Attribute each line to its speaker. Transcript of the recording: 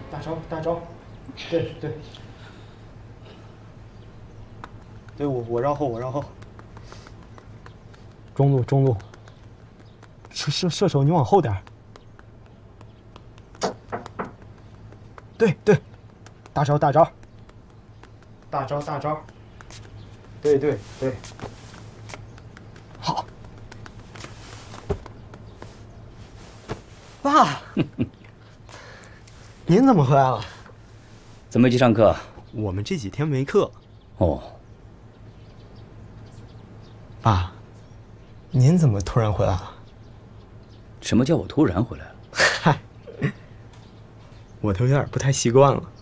Speaker 1: 大招，大招，对对，对我绕后，我绕后。中路，中路。射手，你往后点。对对，大招，大招，大招，大招。对对对。好。爸，您怎么回来了？
Speaker 2: 怎么没去上课？
Speaker 1: 我们这几天没课。
Speaker 2: 哦。
Speaker 1: 爸，您怎么突然回来了？
Speaker 2: 什么叫我突然回来了？
Speaker 1: 嗨，我都有点不太习惯了。